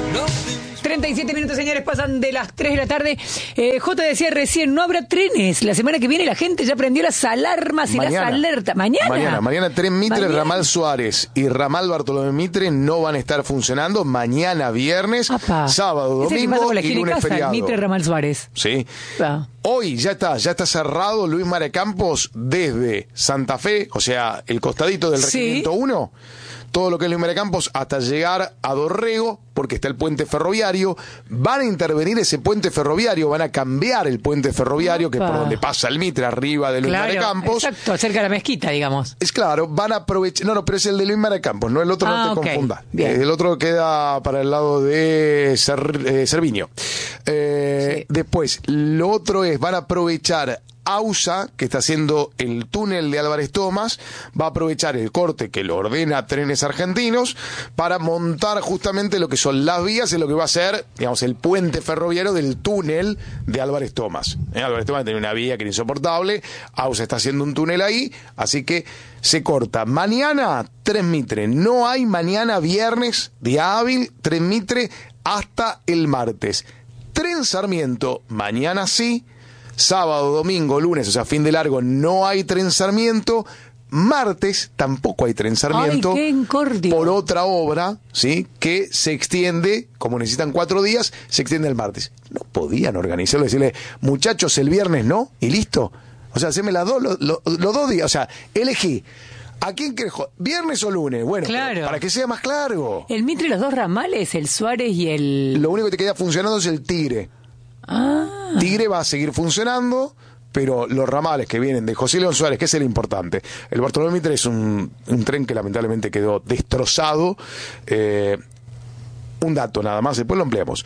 37 minutos, señores, pasan de las 3 de la tarde. J decía recién, no habrá trenes. La semana que viene la gente ya prendió las alarmas y las alertas. Mañana Tren Mitre, Mañana. Ramal Suárez y Ramal Bartolomé Mitre no van a estar funcionando. Mañana viernes, sábado, ¿Es el que pasa domingo por la y esquina de lunes casa, feriado. Mitre, Ramal Suárez. Sí. Ah. Hoy ya está cerrado Luis María Campos desde Santa Fe, o sea, el costadito del Regimiento 1, todo lo que es Luis María Campos hasta llegar a Dorrego, porque está el puente ferroviario. Van a intervenir ese puente ferroviario, van a cambiar el puente ferroviario, que es por donde pasa el Mitre, arriba de Luis María Campos. Exacto, cerca de la mezquita, digamos. Es claro, van a aprovechar. No, pero es el de Luis María Campos, no el otro, no te confundas. El otro queda para el lado de Cerviño. Sí. Después, lo otro es, van a aprovechar AUSA, que está haciendo el túnel de Álvarez Thomas, va a aprovechar el corte que lo ordena Trenes Argentinos para montar justamente lo que son las vías en lo que va a ser, digamos, el puente ferroviario del túnel de Álvarez Thomas. Álvarez Thomas tiene una vía que era insoportable, AUSA está haciendo un túnel ahí, así que se corta. Mañana, Tren Mitre. No hay mañana viernes, día hábil, Tren Mitre hasta el martes. Tren Sarmiento, mañana sí. Sábado, domingo, lunes, o sea, fin de largo, no hay Tren Sarmiento. Martes tampoco hay Tren Sarmiento. ¡Ay, qué encordio! Por otra obra, ¿sí? Que se extiende, como necesitan 4 días, se extiende el martes. No podían organizarlo, decirle, muchachos, el viernes no, y listo. O sea, haceme los 2 días, o sea, elegí. ¿A quién querés? ¿Viernes o lunes? Bueno, claro, para que sea más claro. El Mitre, los dos ramales, el Suárez y el... Lo único que te queda funcionando es el Tigre. Tigre va a seguir funcionando, pero los ramales que vienen de José León Suárez, que es el importante. El Bartolomé Mitre es un tren que lamentablemente quedó destrozado. Un dato nada más, después lo empleamos.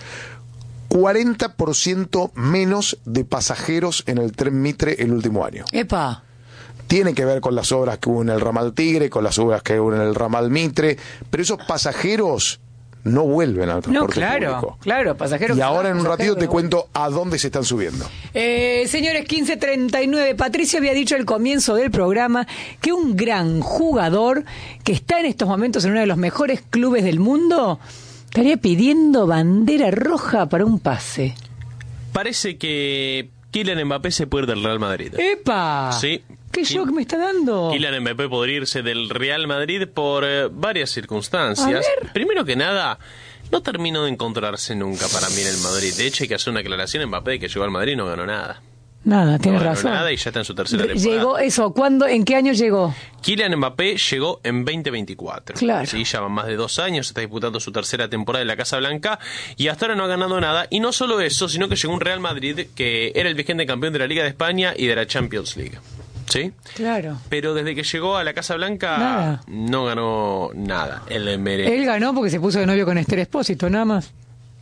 40% menos de pasajeros en el Tren Mitre el último año. ¡Epa! Tiene que ver con las obras que hubo en el ramal Tigre, con las obras que hubo en el ramal Mitre, pero esos pasajeros no vuelven al transporte público. Claro, pasajeros. Y ahora en un ratito te cuento a dónde se están subiendo. Señores, 15:39. Patricia había dicho al comienzo del programa que un gran jugador que está en estos momentos en uno de los mejores clubes del mundo estaría pidiendo bandera roja para un pase. Parece que Kylian Mbappé se puede ir del Real Madrid. ¡Epa! Sí. ¿Qué shock me está dando? Kylian Mbappé podría irse del Real Madrid por varias circunstancias. Primero que nada, no terminó de encontrarse nunca para mí en el Madrid. De hecho, hay que hacer una aclaración. Mbappé, de que llegó al Madrid, no ganó nada. Nada, tienes razón. No ganó nada y ya está en su tercera temporada. ¿Llegó eso? ¿Cuándo? ¿En qué año llegó? Kylian Mbappé llegó en 2024. Claro. Sí, ya van más de 2 años, está disputando su tercera temporada en la Casa Blanca y hasta ahora no ha ganado nada. Y no solo eso, sino que llegó un Real Madrid que era el vigente campeón de la Liga de España y de la Champions League. ¿Sí? Claro. Pero desde que llegó a la Casa Blanca no ganó nada. Él ganó porque se puso de novio con Esther Espósito, nada más.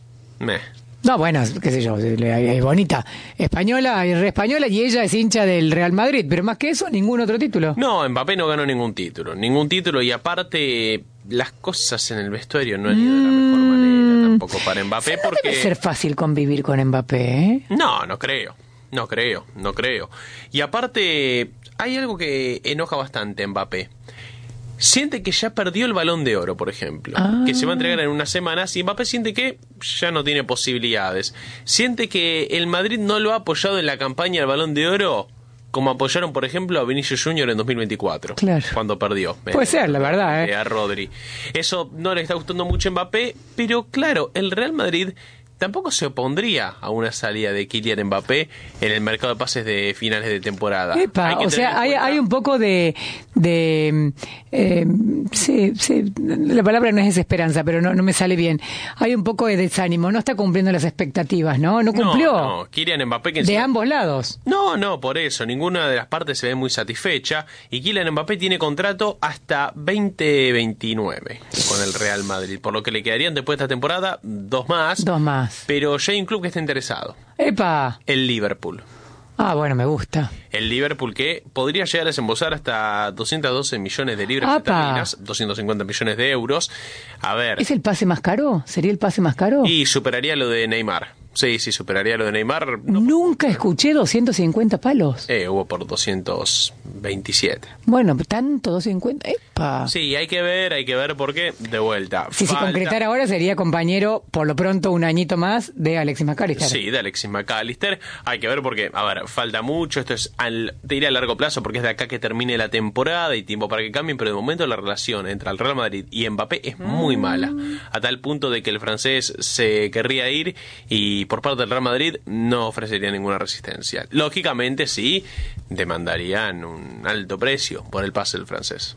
No, bueno, qué sé yo, es bonita. Española, es re española y ella es hincha del Real Madrid, pero más que eso, ningún otro título. No, Mbappé no ganó ningún título y aparte las cosas en el vestuario no han ido de la mejor manera tampoco para Mbappé porque... No debe ser fácil convivir con Mbappé, ¿eh? No creo. Y aparte, hay algo que enoja bastante a Mbappé. Siente que ya perdió el Balón de Oro, por ejemplo, que se va a entregar en unas semanas, y Mbappé siente que ya no tiene posibilidades. Siente que el Madrid no lo ha apoyado en la campaña del Balón de Oro como apoyaron, por ejemplo, a Vinicius Junior en 2024, cuando perdió. Puede ser, la verdad, a Rodri. Eso no le está gustando mucho a Mbappé, pero claro, el Real Madrid tampoco se opondría a una salida de Kylian Mbappé en el mercado de pases de finales de temporada. Epa, o sea, hay un poco de la palabra no es desesperanza, pero no me sale bien. Hay un poco de desánimo, no está cumpliendo las expectativas, ¿no? No cumplió. No, Kylian Mbappé... de ambos lados. No, por eso, ninguna de las partes se ve muy satisfecha, y Kylian Mbappé tiene contrato hasta 2029 con el Real Madrid, por lo que le quedarían después de esta temporada 2 más. Pero ya hay un club que está interesado. ¡Epa! El Liverpool. Ah, bueno, me gusta. El Liverpool, que podría llegar a desembolsar hasta 212 millones de libras esterlinas, 250 millones de euros. A ver. ¿Es el pase más caro? ¿Sería el pase más caro? Y superaría lo de Neymar. Sí, superaría lo de Neymar. Nunca escuché 250 palos. Hubo por 227. Bueno, tanto 250. ¡Epa! Sí, hay que ver por qué. De vuelta. Si se concretara ahora sería compañero, por lo pronto, un añito más de Alexis McAllister. Sí, de Alexis McAllister. Hay que ver porque, a ver, falta mucho. Esto es, te diré a largo plazo, porque es de acá que termine la temporada y tiempo para que cambien, pero de momento la relación entre el Real Madrid y Mbappé es muy mala. A tal punto de que el francés se querría ir y por parte del Real Madrid no ofrecería ninguna resistencia. Lógicamente sí, demandarían un alto precio por el pase del francés.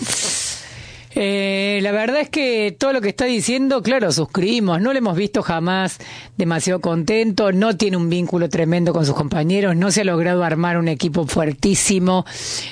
La verdad es que todo lo que está diciendo, claro, suscribimos, no lo hemos visto jamás demasiado contento, no tiene un vínculo tremendo con sus compañeros, no se ha logrado armar un equipo fuertísimo,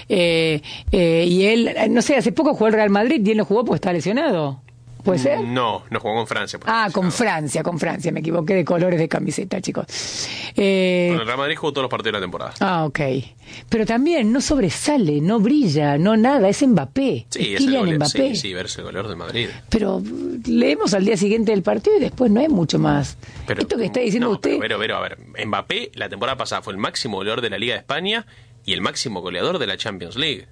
y él, no sé, hace poco jugó el Real Madrid y él no jugó porque está lesionado. ¿Puede ser? No jugó con Francia. Con Francia, me equivoqué de colores de camiseta, chicos. Con el Real Madrid jugó todos los partidos de la temporada. Ok. Pero también no sobresale, no brilla, no nada, es Mbappé. Sí, es Kylian Mbappé. Sí, verse el goleador del Madrid. Pero leemos al día siguiente del partido y después no hay mucho más. Pero, esto que está diciendo usted... Pero, a ver, Mbappé la temporada pasada fue el máximo goleador de la Liga de España y el máximo goleador de la Champions League.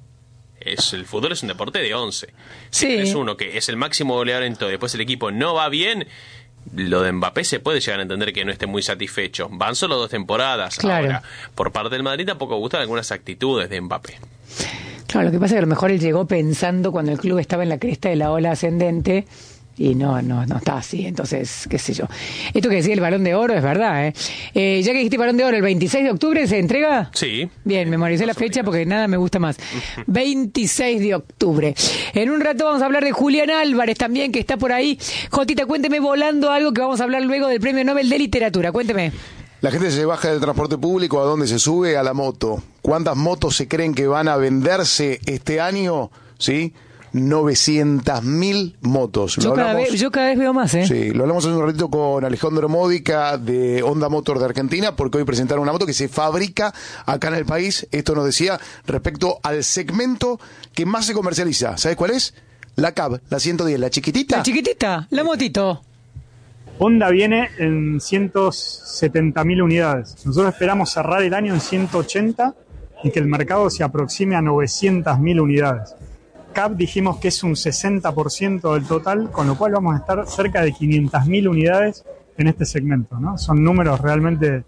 El fútbol es un deporte de 11. Si es uno que es el máximo goleador en todo y después el equipo no va bien, lo de Mbappé se puede llegar a entender que no esté muy satisfecho. Van solo 2 temporadas. Claro. Ahora, por parte del Madrid tampoco gustan algunas actitudes de Mbappé. Claro, lo que pasa es que a lo mejor él llegó pensando cuando el club estaba en la cresta de la ola ascendente y no está así, entonces, qué sé yo. Esto que decía el Balón de Oro es verdad, ¿eh? Ya que dijiste Balón de Oro, ¿el 26 de octubre se entrega? Sí. Bien, memoricé la fecha porque nada me gusta más. 26 de octubre. En un rato vamos a hablar de Julián Álvarez también, que está por ahí. Jotita, cuénteme volando algo que vamos a hablar luego del Premio Nobel de Literatura. Cuénteme. La gente se baja del transporte público, ¿a dónde se sube? A la moto. ¿Cuántas motos se creen que van a venderse este año? ¿Sí? 900.000 motos. Yo cada vez veo más, ¿eh? Sí, lo hablamos hace un ratito con Alejandro Módica de Honda Motor de Argentina, porque hoy presentaron una moto que se fabrica acá en el país. Esto nos decía respecto al segmento que más se comercializa. ¿Sabes cuál es? La Cab, la 110, la chiquitita. La chiquitita, la motito. Honda viene en 170.000 unidades. Nosotros esperamos cerrar el año en 180 y que el mercado se aproxime a 900.000 unidades. Cab dijimos que es un 60% del total, con lo cual vamos a estar cerca de 500.000 unidades en este segmento, ¿no? Son números realmente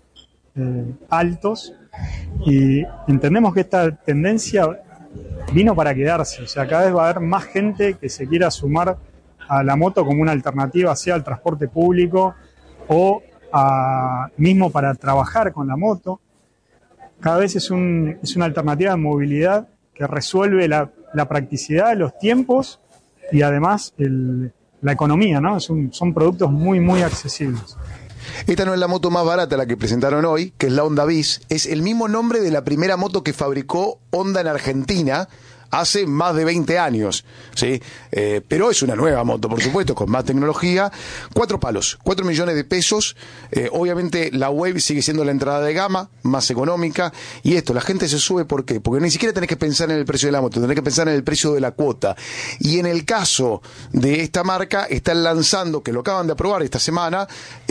altos y entendemos que esta tendencia vino para quedarse. O sea, cada vez va a haber más gente que se quiera sumar a la moto como una alternativa, sea al transporte público o mismo para trabajar con la moto. Cada vez es una alternativa de movilidad que resuelve la practicidad, los tiempos y además la economía, ¿no? Son productos muy, muy accesibles. Esta no es la moto más barata, la que presentaron hoy, que es la Honda Biz. Es el mismo nombre de la primera moto que fabricó Honda en Argentina hace más de 20 años, ¿sí? Pero es una nueva moto, por supuesto, con más tecnología. 4 palos, 4 millones de pesos. Obviamente la Wave sigue siendo la entrada de gama, más económica. Y esto, la gente se sube, ¿por qué? Porque ni siquiera tenés que pensar en el precio de la moto, tenés que pensar en el precio de la cuota. Y en el caso de esta marca, están lanzando, que lo acaban de aprobar esta semana,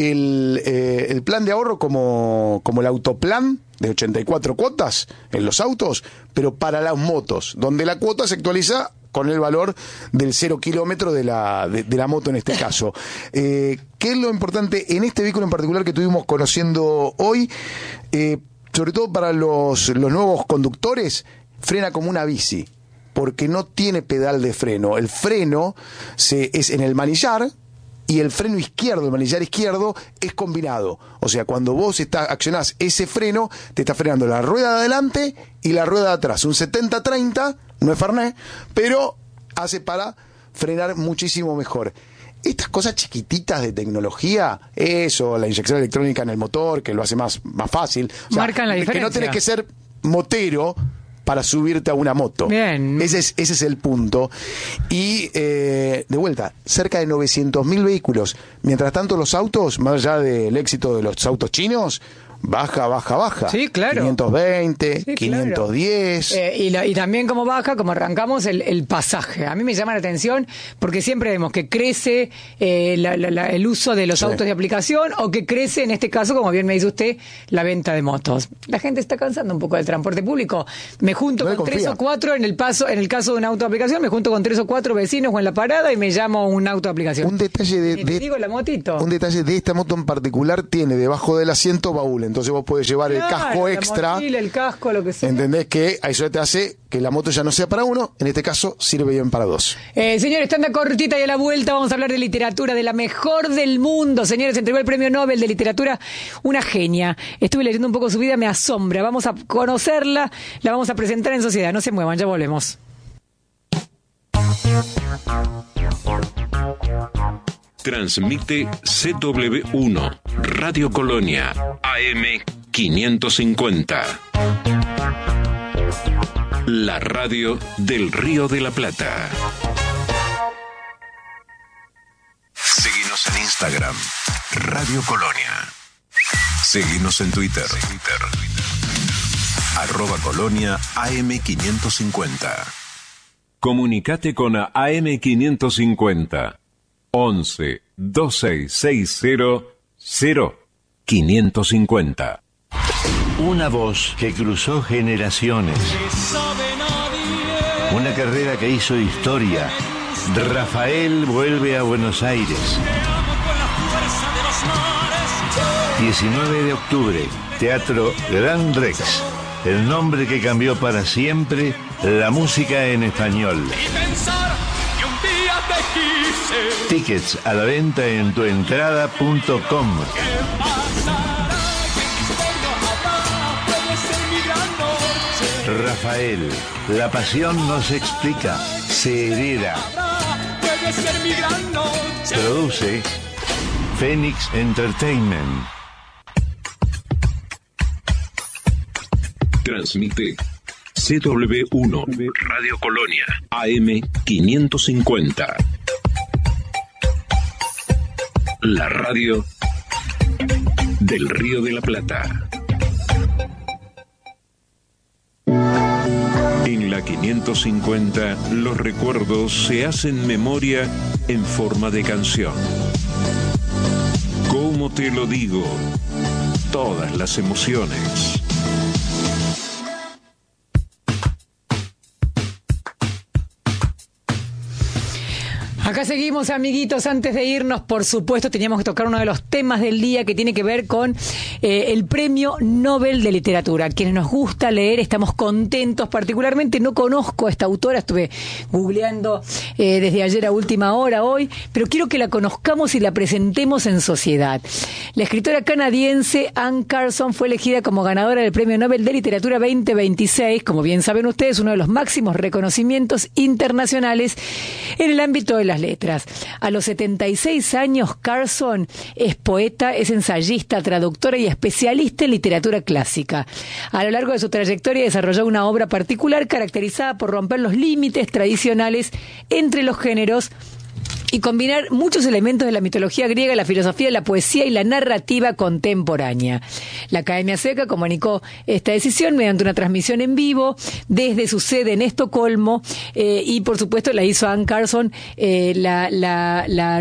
el plan de ahorro como el autoplan, de 84 cuotas en los autos, pero para las motos, donde la cuota se actualiza con el valor del 0 kilómetro de la moto en este caso. ¿Qué es lo importante en este vehículo en particular que estuvimos conociendo hoy? Sobre todo para los nuevos conductores, frena como una bici, porque no tiene pedal de freno. El freno es en el manillar, y el freno izquierdo, el manillar izquierdo, es combinado. O sea, cuando vos accionás ese freno, te está frenando la rueda de adelante y la rueda de atrás. Un 70-30, no es Fernet, pero hace para frenar muchísimo mejor. Estas cosas chiquititas de tecnología, eso, la inyección electrónica en el motor, que lo hace más fácil. O sea, marcan la diferencia. Que no tenés que ser motero para subirte a una moto. Bien. Ese es el punto. Y de vuelta, cerca de 900.000 vehículos. Mientras tanto, los autos, más allá del éxito de los autos chinos, baja. Sí, claro. 520, sí, 510. Claro. Y también como baja, como arrancamos, el pasaje. A mí me llama la atención porque siempre vemos que crece el uso de los autos de aplicación o que crece, en este caso, como bien me dice usted, la venta de motos. La gente está cansando un poco del transporte público. Me junto con 3 o 4 en el caso de un auto de aplicación, me junto con 3 o 4 vecinos o en la parada y me llamo un auto de aplicación. Un detalle te digo la motito. Un detalle de esta moto en particular, tiene debajo del asiento baúl, entonces vos podés llevar el casco extra. La mochila, el casco, lo que sea. ¿Entendés? Que eso te hace que la moto ya no sea para uno, en este caso sirve bien para 2. Señores, tanda cortita y a la vuelta vamos a hablar de literatura, de la mejor del mundo. Señores, entregó el premio Nobel de literatura, una genia. Estuve leyendo un poco su vida, me asombra. Vamos a conocerla, la vamos a presentar en sociedad. No se muevan, ya volvemos. Transmite CW1, Radio Colonia, AM 550. La radio del Río de la Plata. Seguinos en Instagram, Radio Colonia. Seguinos en Twitter. @Colonia AM 550. Comunicate con AM 550. 11 2660 0550. Una voz que cruzó generaciones. Una carrera que hizo historia. Rafael vuelve a Buenos Aires. 19 de octubre, Teatro Gran Rex. El nombre que cambió para siempre la música en español. Tickets a la venta en tuentrada.com. Rafael, la pasión no se explica, se hereda. Produce Phoenix Entertainment. Transmite CW1, Radio Colonia, AM 550. La radio del Río de la Plata. En la 550, los recuerdos se hacen memoria en forma de canción. ¿Cómo te lo digo? Todas las emociones. Acá seguimos, amiguitos. Antes de irnos, por supuesto, teníamos que tocar uno de los temas del día que tiene que ver con el Premio Nobel de Literatura. Quienes nos gusta leer, estamos contentos. Particularmente no conozco a esta autora, estuve googleando desde ayer a última hora hoy, pero quiero que la conozcamos y la presentemos en sociedad. La escritora canadiense Anne Carson fue elegida como ganadora del Premio Nobel de Literatura 2026, como bien saben ustedes, uno de los máximos reconocimientos internacionales en el ámbito de las letras. A los 76 años, Carson es poeta, es ensayista, traductora y especialista en literatura clásica. A lo largo de su trayectoria desarrolló una obra particular caracterizada por romper los límites tradicionales entre los géneros y combinar muchos elementos de la mitología griega, la filosofía, la poesía y la narrativa contemporánea. La Academia Sueca comunicó esta decisión mediante una transmisión en vivo desde su sede en Estocolmo y, por supuesto, la hizo Anne Carson, la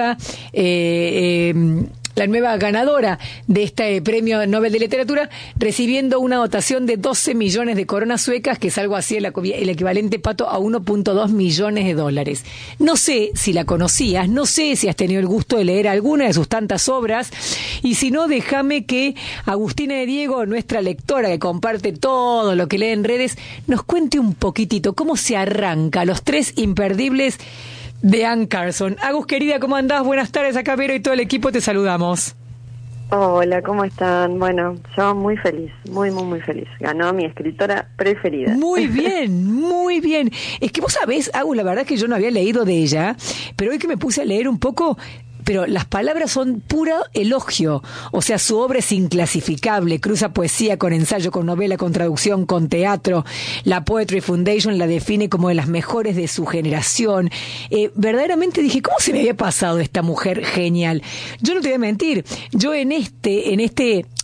nueva ganadora de este Premio Nobel de Literatura, recibiendo una dotación de 12 millones de coronas suecas, que es algo así el equivalente, Pato, a 1.2 millones de dólares. No sé si la conocías, no sé si has tenido el gusto de leer alguna de sus tantas obras, y si no, déjame que Agustina de Diego, nuestra lectora que comparte todo lo que lee en redes, nos cuente un poquitito cómo se arranca Los Tres Imperdibles de Anne Carson. Agus, querida, ¿cómo andás? Buenas tardes, acá Vero y todo el equipo te saludamos. Hola, ¿cómo están? Bueno, yo muy feliz, muy feliz. Ganó mi escritora preferida. Muy bien, muy bien. Es que vos sabés, Agus, la verdad es que yo no había leído de ella, pero hoy que me puse a leer un poco, pero las palabras son puro elogio. O sea, su obra es inclasificable, cruza poesía con ensayo, con novela, con traducción, con teatro. La Poetry Foundation la define como de las mejores de su generación. Verdaderamente dije, ¿cómo se me había pasado esta mujer genial? Yo no te voy a mentir, yo en este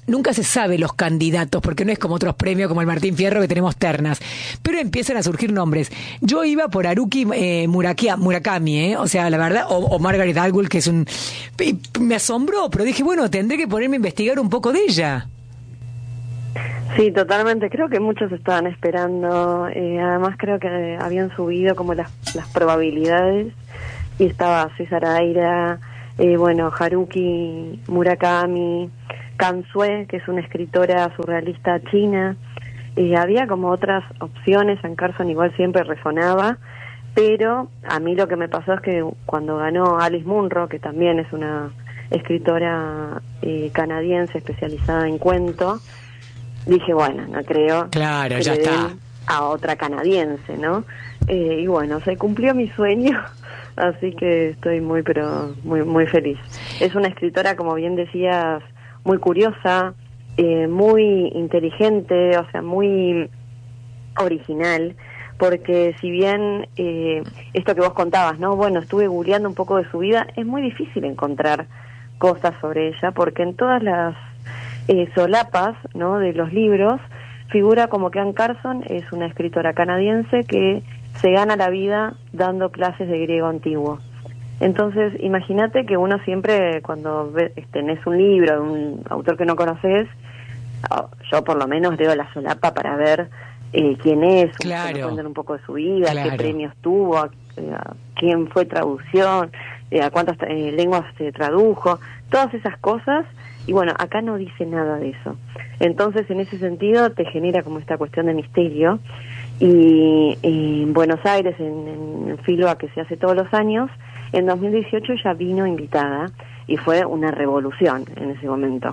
nunca se sabe los candidatos, porque no es como otros premios como el Martín Fierro que tenemos ternas, pero empiezan a surgir nombres. Yo iba por Haruki Murakami, o sea, la verdad, o Margaret Atwood, que es me asombró, pero dije, bueno, tendré que ponerme a investigar un poco de ella. Sí, totalmente. Creo que muchos estaban esperando. Además, creo que habían subido como las probabilidades. Y estaba César Aira, Haruki Murakami, Kansue, que es una escritora surrealista china. Había como otras opciones. Anne Carson igual siempre resonaba. Pero a mí lo que me pasó es que cuando ganó Alice Munro, que también es una escritora canadiense especializada en cuento, dije, bueno, no creo claro, que ya le den está a otra canadiense, ¿no? Y bueno, se cumplió mi sueño, así que estoy muy muy feliz. Es una escritora, como bien decías, muy curiosa, muy inteligente, o sea, muy original, porque si bien esto que vos contabas, ¿no? Bueno, estuve googleando un poco de su vida, es muy difícil encontrar cosas sobre ella, porque en todas las solapas, ¿no?, de los libros figura como que Anne Carson es una escritora canadiense que se gana la vida dando clases de griego antiguo. Entonces, imagínate que uno siempre, cuando tenés un libro de un autor que no conoces, yo por lo menos leo la solapa para ver quién es, claro, cuentan un poco de su vida, claro, qué premios tuvo, a quién fue traducción, a cuántas lenguas se tradujo, todas esas cosas. Y bueno, acá no dice nada de eso. Entonces, en ese sentido, te genera como esta cuestión de misterio. Y en Buenos Aires, en Filba, que se hace todos los años, en 2018 ya vino invitada y fue una revolución en ese momento.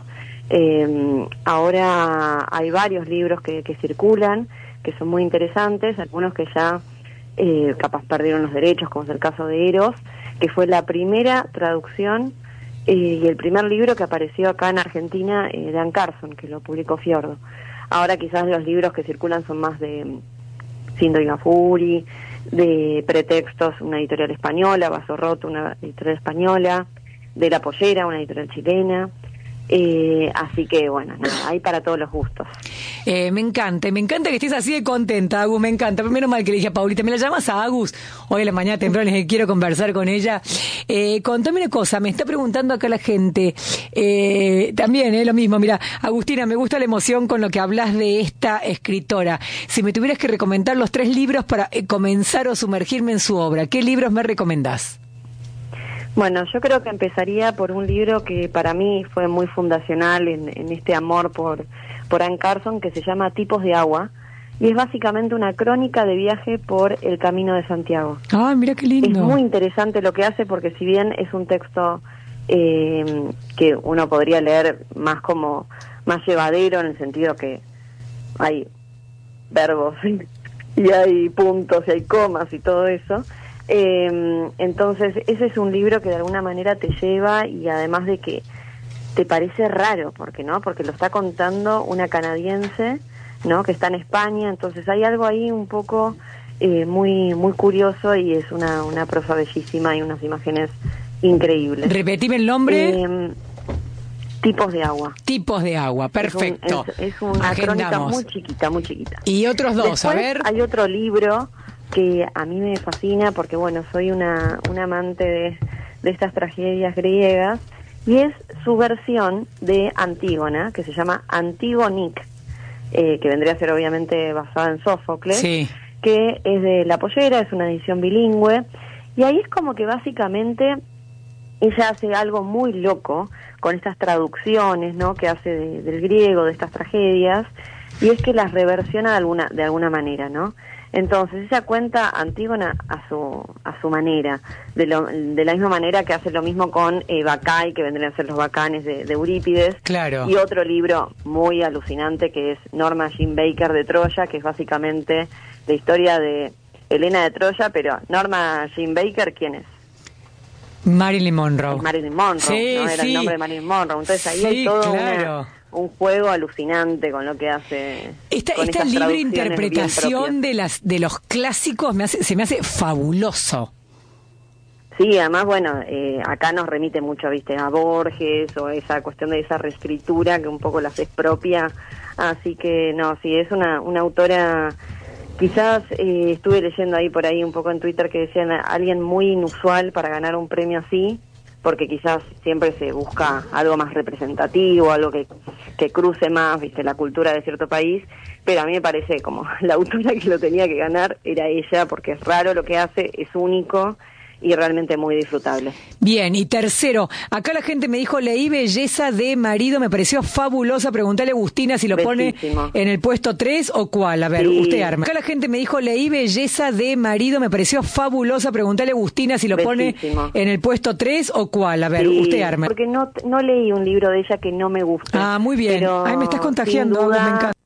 Ahora hay varios libros que circulan, que son muy interesantes, algunos que ya capaz perdieron los derechos, como es el caso de Eros, que fue la primera traducción y el primer libro que apareció acá en Argentina de Anne Carson, que lo publicó Fiordo. Ahora quizás los libros que circulan son más de Sindo y Gafuri, de Pretextos, una editorial española, Vaso Roto, una editorial española, de La Pollera, una editorial chilena. Así que bueno, nada, hay para todos los gustos. Me encanta que estés así de contenta, Agus, me encanta. Menos mal que le dije a Paulita, ¿me la llamas a Agus? Hoy a la mañana temprano quiero conversar con ella. Contame una cosa, me está preguntando acá la gente, también lo mismo, mira, Agustina, me gusta la emoción con lo que hablas de esta escritora. Si me tuvieras que recomendar los 3 libros para comenzar o sumergirme en su obra, ¿qué libros me recomendás? Bueno, yo creo que empezaría por un libro que para mí fue muy fundacional en este amor por Anne Carson, que se llama Tipos de Agua, y es básicamente una crónica de viaje por el Camino de Santiago. ¡Ah, mira qué lindo! Es muy interesante lo que hace, porque si bien es un texto que uno podría leer más llevadero, en el sentido que hay verbos y hay puntos y hay comas y todo eso, entonces ese es un libro que de alguna manera te lleva, y además de que te parece raro, porque lo está contando una canadiense, ¿no?, que está en España. Entonces hay algo ahí un poco muy muy curioso, y es una prosa bellísima y unas imágenes increíbles. Repetime el nombre. Tipos de Agua. Tipos de Agua, perfecto. Es una crónica muy chiquita, muy chiquita. Y otros dos, después, a ver. Hay otro libro que a mí me fascina, porque bueno, soy una amante de estas tragedias griegas, y es su versión de Antígona, que se llama Antigonic, que vendría a ser obviamente basada en Sófocles, sí, que es de La Pollera, es una edición bilingüe, y ahí es como que básicamente ella hace algo muy loco con estas traducciones, ¿no?, que hace del griego, de estas tragedias, y es que las reversiona de alguna manera, ¿no? Entonces ella cuenta Antígona a su manera, de la misma manera que hace lo mismo con Bacay, que vendrían a ser los bacanes de Eurípides. Claro. Y otro libro muy alucinante que es Norma Jean Baker de Troya, que es básicamente la historia de Helena de Troya, pero Norma Jean Baker, ¿quién es? Marilyn Monroe. Marilyn Monroe, sí, ¿no? Era el nombre de Marilyn Monroe. Entonces ahí hay todo un juego alucinante con lo que hace. Esta libre interpretación de los clásicos se me hace fabuloso. Sí, además, bueno, acá nos remite mucho, viste, a Borges o esa cuestión de esa reescritura que un poco las expropia, así que no, sí, es una autora, quizás estuve leyendo ahí por ahí un poco en Twitter que decían alguien muy inusual para ganar un premio así, porque quizás siempre se busca algo más representativo, algo que cruce más, viste, la cultura de cierto país, pero a mí me parece como la autora que lo tenía que ganar era ella, porque es raro lo que hace, es único y realmente muy disfrutable. Bien, y tercero, acá la gente me dijo, leí Belleza de marido, me pareció fabulosa, preguntale a Agustina si lo Bellísimo. Pone en el puesto 3 o cuál, a ver, Sí. usted arma. Acá la gente me dijo, leí Belleza de marido, me pareció fabulosa, preguntale a Agustina si lo Bellísimo. Pone en el puesto 3 o cuál, a ver, Sí, usted arma. porque no leí un libro de ella que no me guste. Ah, muy bien, pero ay, me estás contagiando, sin duda, me encanta.